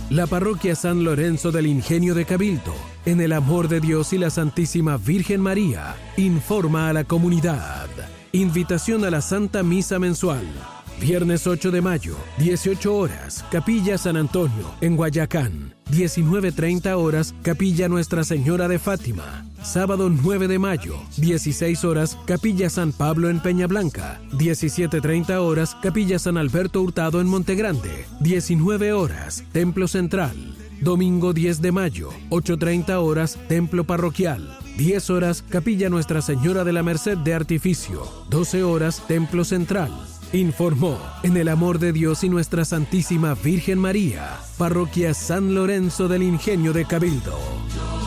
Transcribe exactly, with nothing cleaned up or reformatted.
La Parroquia San Lorenzo del Ingenio de Cabildo, en el amor de Dios y la Santísima Virgen María, informa a la comunidad. Invitación a la Santa Misa Mensual. Viernes ocho de mayo, dieciocho horas, Capilla San Antonio, en Guayacán. diecinueve treinta horas, Capilla Nuestra Señora de Fátima. Sábado nueve de mayo, dieciséis horas, Capilla San Pablo en Peñablanca. diecisiete treinta horas, Capilla San Alberto Hurtado en Montegrande. diecinueve horas, Templo Central. Domingo diez de mayo, ocho treinta horas, Templo Parroquial. diez horas, Capilla Nuestra Señora de la Merced de Artificio. doce horas, Templo Central. Informó, en el amor de Dios y Nuestra Santísima Virgen María, Parroquia San Lorenzo del Ingenio de Cabildo.